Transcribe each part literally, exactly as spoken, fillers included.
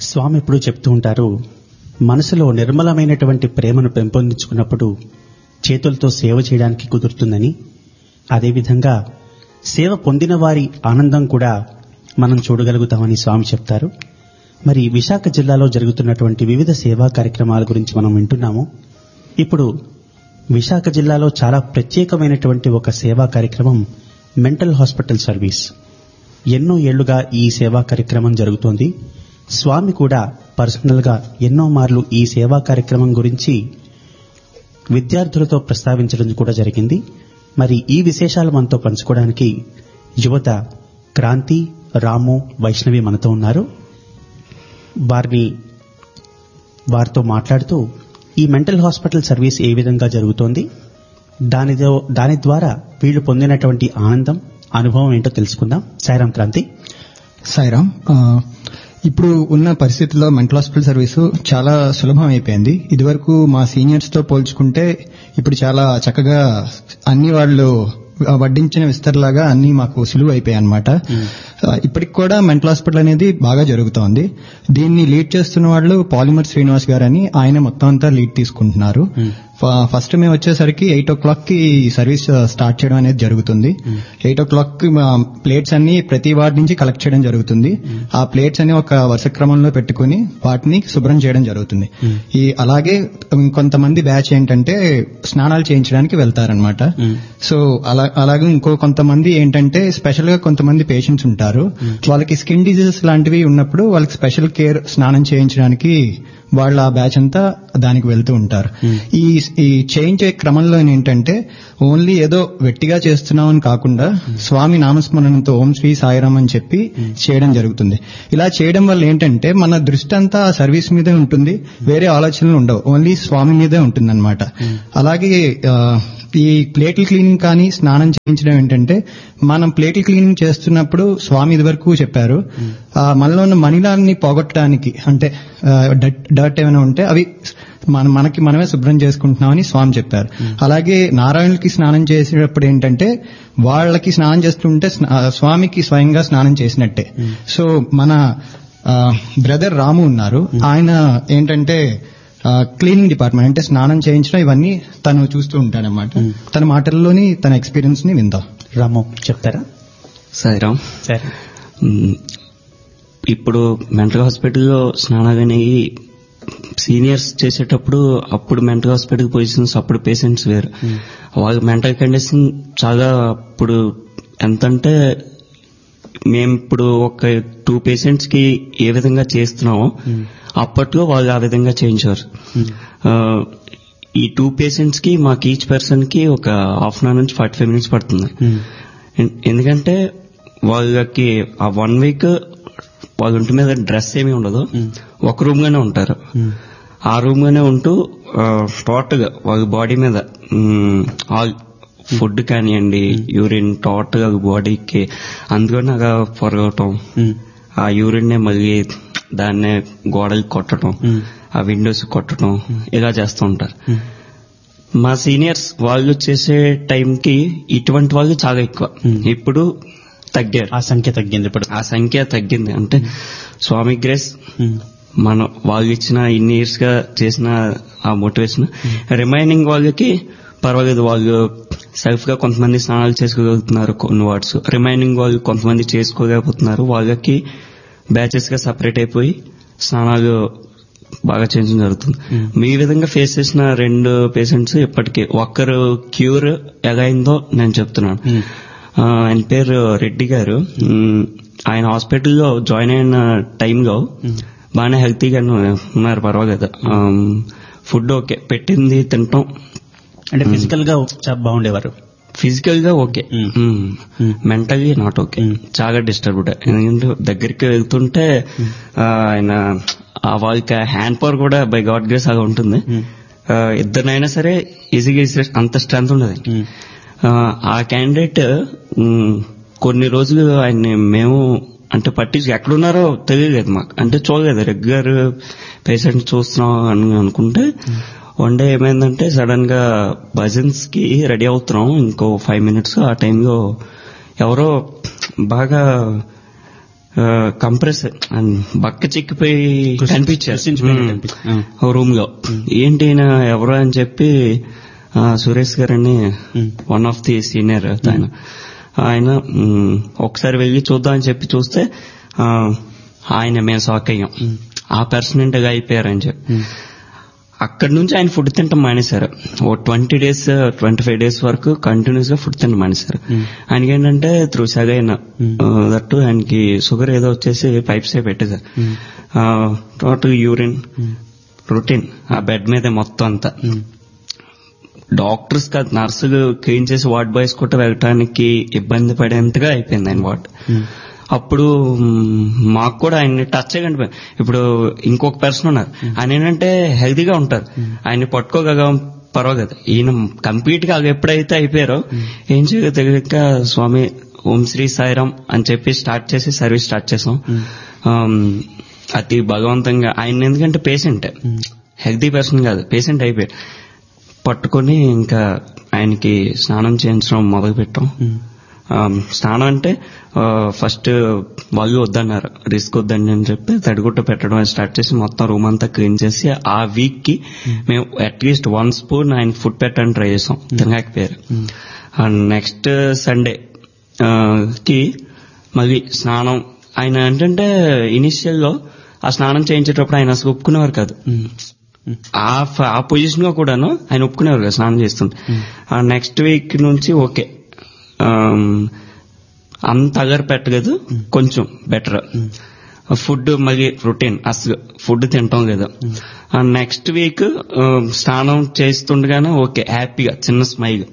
స్వామి ఎప్పుడూ చెప్తూ ఉంటారు, మనసులో నిర్మలమైనటువంటి ప్రేమను పెంపొందించుకున్నప్పుడు చేతులతో సేవ చేయడానికి కుదురుతుందని. అదేవిధంగా సేవ పొందిన వారి ఆనందం కూడా మనం చూడగలుగుతామని స్వామి చెప్తారు. మరి విశాఖ జిల్లాలో జరుగుతున్నటువంటి వివిధ సేవా కార్యక్రమాల గురించి మనం వింటున్నాము. ఇప్పుడు విశాఖ జిల్లాలో చాలా ప్రత్యేకమైనటువంటి ఒక సేవా కార్యక్రమం మెంటల్ హాస్పిటల్ సర్వీస్. ఎన్నో ఏళ్లుగా ఈ సేవా కార్యక్రమం జరుగుతోంది. స్వామి కూడా పర్సనల్ గా ఎన్నో మార్లు ఈ సేవా కార్యక్రమం గురించి విద్యార్థులతో ప్రస్తావించడం కూడా జరిగింది. మరి ఈ విశేషాలు మనతో పంచుకోవడానికి యువత క్రాంతి, రాము, వైష్ణవి మనతో ఉన్నారు. వారిని వారితో మాట్లాడుతూ ఈ మెంటల్ హాస్పిటల్ సర్వీస్ ఏ విధంగా జరుగుతోంది, దానితో దాని ద్వారా వీళ్లు పొందినటువంటి ఆనందం, అనుభవం ఏంటో తెలుసుకుందాం. సాయిరాం క్రాంతి. సాయిరాం. ఇప్పుడు ఉన్న పరిస్థితుల్లో మెంటల్ హాస్పిటల్ సర్వీసు చాలా సులభం అయిపోయింది. ఇదివరకు మా సీనియర్స్ తో పోల్చుకుంటే ఇప్పుడు చాలా చక్కగా అన్ని వాళ్ళు వడ్డించిన విస్తరలాగా అన్ని మాకు సులువు అయిపోయాయి అనమాట. ఇప్పటికి కూడా మెంటల్ హాస్పిటల్ అనేది బాగా జరుగుతోంది. దీన్ని లీడ్ చేస్తున్న వాళ్ళు పాలిమర్ శ్రీనివాస్ గారు అని, ఆయన మొత్తం అంతా లీడ్ తీసుకుంటున్నారు. ఫస్ట్ మేము వచ్చేసరికి ఎయిట్ ఓ క్లాక్ కి సర్వీస్ స్టార్ట్ చేయడం అనేది జరుగుతుంది. ఎయిట్ ఓ క్లాక్ కి ప్లేట్స్ అన్ని ప్రతి వార్డ్ నుంచి కలెక్ట్ చేయడం జరుగుతుంది. ఆ ప్లేట్స్ అన్ని ఒక వరుస క్రమంలో పెట్టుకుని వాటిని శుభ్రం చేయడం జరుగుతుంది. ఈ అలాగే కొంతమంది బ్యాచ్ ఏంటంటే స్నానాలు చేయించడానికి వెళ్తారనమాట. సో అలా అలాగే ఇంకో కొంతమంది ఏంటంటే స్పెషల్ గా కొంతమంది పేషెంట్స్ ఉంటారు, వాళ్ళకి స్కిన్ డిజీజెస్ లాంటివి ఉన్నప్పుడు వాళ్ళకి స్పెషల్ కేర్ స్నానం చేయించడానికి వాళ్ళ ఆ బ్యాచ్ అంతా దానికి వెళ్తూ ఉంటారు. ఈ ఈ చేయించే క్రమంలో ఏంటంటే ఓన్లీ ఏదో వెట్టిగా చేస్తున్నామని కాకుండా స్వామి నామస్మరణంతో ఓం శ్రీ సాయిరాం అని చెప్పి చేయడం జరుగుతుంది. ఇలా చేయడం వల్ల ఏంటంటే మన దృష్టి అంతా ఆ సర్వీస్ మీదే ఉంటుంది, వేరే ఆలోచనలు ఉండవు, ఓన్లీ స్వామి మీదే ఉంటుందన్నమాట. అలాగే ఈ ప్లేట్ల క్లీనింగ్ కానీ స్నానం చేయించడం ఏంటంటే మనం ప్లేట్ల క్లీనింగ్ చేస్తున్నప్పుడు స్వామి ఇదివరకు చెప్పారు, మనలో ఉన్న మలినాన్ని పోగొట్టడానికి, అంటే డర్ట్ ఏమైనా ఉంటే అవి మన మనకి మనమే శుభ్రం చేసుకుంటున్నామని స్వామి చెప్పారు. అలాగే నారాయణులకి స్నానం చేసేటప్పుడు ఏంటంటే వాళ్ళకి స్నానం చేస్తుంటే స్వామికి స్వయంగా స్నానం చేసినట్టే. సో మన బ్రదర్ రాము ఉన్నారు, ఆయన ఏంటంటే క్లీనింగ్ డిపార్ట్మెంట్, అంటే స్నానం చేయించడం ఇవన్నీ తను చూస్తూ ఉంటాడనమాట. తన మాటల్లోని తన ఎక్స్పీరియన్స్ ని విందాం. రాము చెప్తారా? సాయిరాం. సరే, ఇప్పుడు మెంటల్ హాస్పిటల్లో స్నానాలు అనేవి సీనియర్స్ చేసేటప్పుడు అప్పుడు మెంటల్ హాస్పిటల్ పొజిషన్స్, అప్పుడు పేషెంట్స్ వేరు. వాళ్ళ మెంటల్ కండిషన్ చాలా అప్పుడు ఎంతంటే మేము ఇప్పుడు ఒక టూ పేషెంట్స్ కి ఏ విధంగా చేస్తున్నామో అప్పట్లో వాళ్ళు ఆ విధంగా చేయించారు. ఈ టూ పేషెంట్స్ కి మాకు ఈచ్ పర్సన్ కి ఒక హాఫ్ అన్ అవర్ నుంచి ఫార్టీ ఫైవ్ మినిట్స్ పడుతుంది. ఎందుకంటే వాళ్ళకి ఆ వన్ వీక్ వాళ్ళ ఇంటి మీద డ్రెస్ ఏమీ ఉండదు, ఒక రూమ్ గానే ఉంటారు. ఆ రూమ్ గానే ఉంటూ టోటల్ గా వాళ్ళ బాడీ మీద ఆల్ ఫుడ్ కానివ్వండి, యూరిన్ టోటల్ గా బాడీకి అందుకని అలా పొరగటం, ఆ యూరిన్ నే మళ్ళీ దాన్నే గోడలకి కొట్టడం, ఆ విండోస్ కొట్టడం, ఇలా చేస్తూ ఉంటారు. మా సీనియర్స్ వాళ్ళు చేసే టైంకి ఇటువంటి వాళ్ళు చాలా ఎక్కువ. ఇప్పుడు తగ్గారు, ఆ సంఖ్య తగ్గింది. ఇప్పుడు ఆ సంఖ్య తగ్గింది అంటే స్వామి గ్రేస్, మనం వాళ్ళు ఇచ్చిన ఇన్ని ఇయర్స్ గా చేసిన ఆ మోటివేషన్. రిమైనింగ్ వాళ్ళకి పర్వాలేదు, వాళ్ళు సెల్ఫ్ గా కొంతమంది స్నానాలు చేసుకోగలుగుతున్నారు కొన్ని వార్డ్స్, రిమైనింగ్ వాళ్ళు కొంతమంది చేసుకోలేకపోతున్నారు. వాళ్ళకి బ్యాచెస్ గా సపరేట్ అయిపోయి స్నానాలు బాగా చేయడం జరుగుతుంది. మీ విధంగా ఫేస్ చేసిన రెండు పేషెంట్స్ ఇప్పటికీ ఒక్కరు క్యూర్ ఎలా అయిందో నేను చెప్తున్నాను. ఆయన పేరు రెడ్డి గారు. ఆయన హాస్పిటల్లో జాయిన్ అయిన టైంలో బాగానే హెల్తీగా ఉన్నారు, పర్వాలేదు. ఫుడ్ ఓకే, పెట్టింది తింటాం, అంటే ఫిజికల్ గా బాగుండేవారు. ఫిజికల్ గా ఓకే, మెంటల్లీ నాట్ ఓకే, చాలా డిస్టర్బ్డ్. ఎందుకంటే దగ్గరికి వెళ్తుంటే ఆయన వాళ్ళకి హ్యాండ్ పవర్ కూడా బై గాడ్ గ్రేస్ అలా ఉంటుంది. ఇద్దరినైనా సరే ఈజీగా అంత స్ట్రెంత్ ఉండదు. ఆ క్యాండిడేట్ కొన్ని రోజులు ఆయన్ని మేము అంటే పట్టించి ఎక్కడున్నారో తెలియలేదు మాకు, అంటే చూడలేదు, రెగ్యులర్ పేషెంట్ చూస్తున్నాం అని అనుకుంటే వన్ డే ఏమైందంటే సడన్ గా భజన్స్ కి రెడీ అవుతున్నాం ఇంకో ఫైవ్ మినిట్స్, ఆ టైంలో ఎవరో బాగా కంప్రెస్ బక్క చిక్కిపోయి కృషి- కనిపించారు కృషించిపోయినట్టు కనిపించారు. రూమ్ లో. ఏంటి ఈయన ఎవరు అని చెప్పి ఆ, సురేష్ గారు అని ఉమ్. వన్ ఆఫ్ ది సీనియర్ ఆయన ఆయన మ్, ఒకసారి వెళ్ళి చూద్దాం అని చెప్పి చూస్తే ఆ, ఆయన మేము షాక్ అయ్యాం, ఆ పర్సనెంట్ గా అయిపోయారని చెప్పి. ఉమ్. అక్కడి నుంచి ఆయన ఫుడ్ తింటాం మానేశారు. ఓ twenty days twenty five days వరకు కంటిన్యూస్ గా ఫుడ్ తింటాం మానేశారు. ఉమ్. ఆయనకి ఏంటంటే త్రూ సగైన ఉమ్. దట్టు ఆయనకి షుగర్ ఏదో వచ్చేసి పైప్స్ ఏ పెట్టేశారు. ఉమ్. టోటల్ యూరిన్ ఉమ్. రొటీన్ ఆ బెడ్ మీదే మొత్తం అంతా. ఉమ్. డాక్టర్స్ కాదు నర్సులు క్లీన్ చేసి వార్డ్ బాయ్స్ కూడా వెళ్ళటానికి ఇబ్బంది పడేంతగా అయిపోయింది ఆయన వార్డ్. ఉమ్. అప్పుడు మ్, మాకు కూడా ఆయన్ని టచ్ చేయకండి. ఇప్పుడు ఇంకొక పర్సన్ ఉన్నారు, ఆయన ఏంటంటే హెల్తీగా ఉంటారు, ఆయన్ని పట్టుకోగల పర్వాలేదు. ఈయన కంప్లీట్ గా ఎప్పుడైతే అయిపోయారో ఏం చేయగ తెలియక స్వామి ఓం శ్రీ సాయిరాం అని చెప్పి స్టార్ట్ చేసి సర్వీస్ స్టార్ట్ చేసాం. ఆమ్, అతి భగవంతంగా ఆయన, ఎందుకంటే పేషెంట్, హెల్తీ పర్సన్ కాదు, పేషెంట్ అయిపోయాడు. పట్టుకొని ఇంకా ఆయనకి స్నానం చేయించడం మొదలు పెట్టాం. ఉమ్. ఆమ్, స్నానం అంటే ఫస్ట్ వాళ్ళు వద్దన్నారు, రిస్క్ వద్దండి అని చెప్పి తడిగుట్ట పెట్టడం స్టార్ట్ చేసి మొత్తం రూమ్ అంతా క్లీన్ చేసి ఆ వీక్ కి మేము అట్లీస్ట్ వన్ స్పూన్ ఆయన ఫుడ్ పెట్టడానికి ట్రై చేసాం, తినలేకపోయారు. అండ్ నెక్స్ట్ సండే కి మళ్ళీ స్నానం. ఆయన ఏంటంటే ఇనిషియల్ లో ఆ స్నానం చేయించేటప్పుడు ఆయన అసలు ఒప్పుకునేవారు కాదు. ఉమ్. ఆ ఫ- ఆ పొజిషన్ లో కూడాను ఆయన ఒప్పుకునేవారు కదా స్నానం చేస్తుంటే. ఆ నెక్స్ట్ వీక్ నుంచి ఓకే, ఆమ్, అంత అగర్ పెట్టలేదు, కొంచెం బెటర్. ఫుడ్ మళ్ళీ రొటీన్, అసలు ఫుడ్ తింటాం లేదు. నెక్స్ట్ వీక్ స్నానం చేస్తుండగానే ఓకే, హ్యాపీగా చిన్న స్మైల్.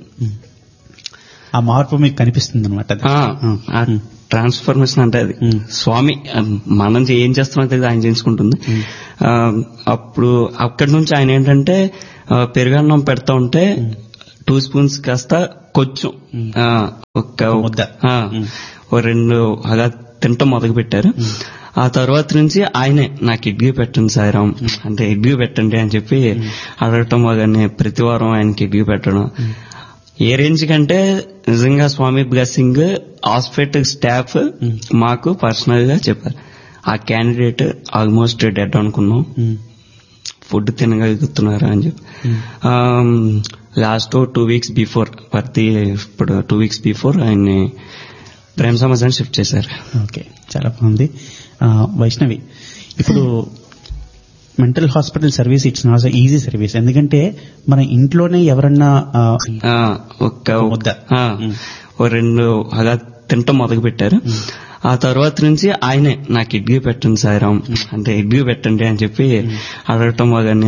ఆ మార్పు మీకు కనిపిస్తుంది అనమాట. ఆ ట్రాన్స్ఫర్మేషన్ అంటే అది ఉమ్. స్వామి ఆ, మనం ఏం చేస్తున్నాం తెలియదు, ఆయన చేసుకుంటుంది. ఆ, అప్పుడు అక్కడి నుంచి ఆయన ఏంటంటే ఆ, పెరుగన్నం పెడతా ఉంటే టూ స్పూన్స్ కాస్త కొంచెం ఆ, ఒక ముద్ద. ఆ, ఓ రెండు అలా తింటాం మొదలు పెట్టారు. ఆ తర్వాత నుంచి ఆయనే నాకు ఇడ్లీ పెట్టండి సాయిరాం అంటే ఇడ్లీ పెట్టండి అని చెప్పి అడగటం, అలానే ప్రతి వారం ఆయనకి ఇడ్లీ పెట్టడం. ఏ రేంజ్ కంటే నిజంగా స్వామి బ్లెస్సింగ్ హాస్పిటల్ స్టాఫ్ మాకు పర్సనల్ గా చెప్పారు, ఆ క్యాండిడేట్ ఆల్మోస్ట్ డెడ్ అనుకున్నాం, ఫుడ్ తినగలుగుతున్నారు అని చెప్పి. లాస్ట్ టూ వీక్స్ బిఫోర్ ప్రతి ఇప్పుడు టూ వీక్స్ బిఫోర్ ఆయన్ని ప్రేమ సమాజాన్ని షిఫ్ట్ చేశారు. ఓకే, చాలా బాగుంది. ఆ, వైష్ణవి, ఇప్పుడు mental hospital service it's not easy service. ఎందుకంటే మన ఇంట్లోనే ఎవరన్నా ఆ, ఆ, ఒక్క ముద్ద. ఆ, ఓ రెండు అలా తింటాం మొదలు పెట్టారు. ఆ తర్వాత నుంచి ఆయనే నాకు ఇడ్లీ పెట్టండి సాయిరాం అంటే ఇడ్లీ పెట్టండి అని చెప్పి అడగటం, అలానే